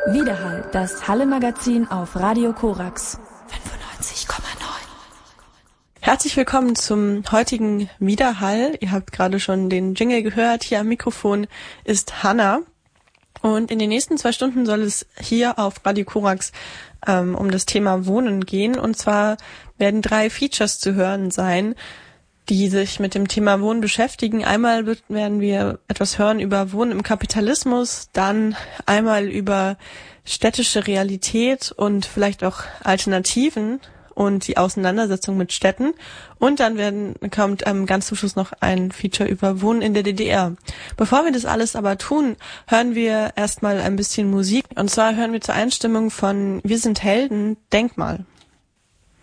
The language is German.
Widerhall, das Halle-Magazin auf Radio Korax 95,9. Herzlich willkommen zum heutigen Widerhall. Ihr habt gerade schon den Jingle gehört. Hier am Mikrofon ist Hanna. Und in den nächsten 2 Stunden soll es hier auf Radio Korax um das Thema Wohnen gehen. Und zwar werden 3 Features zu hören sein, die sich mit dem Thema Wohnen beschäftigen. Einmal werden wir etwas hören über Wohnen im Kapitalismus, dann einmal über städtische Realität und vielleicht auch Alternativen und die Auseinandersetzung mit Städten. Und dann kommt ganz zum Schluss noch ein Feature über Wohnen in der DDR. Bevor wir das alles aber tun, hören wir erstmal ein bisschen Musik. Und zwar hören wir zur Einstimmung von Wir sind Helden, Denkmal.